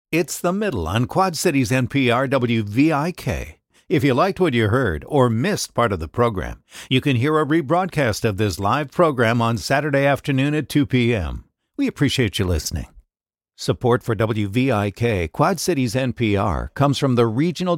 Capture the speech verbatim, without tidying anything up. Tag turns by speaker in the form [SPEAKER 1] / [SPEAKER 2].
[SPEAKER 1] It's The Middle on Quad Cities N P R W V I K. If you liked what you heard or missed part of the program, you can hear a rebroadcast of this live program on Saturday afternoon at two p.m. We appreciate you listening. Support for W V I K Quad Cities N P R comes from the Regional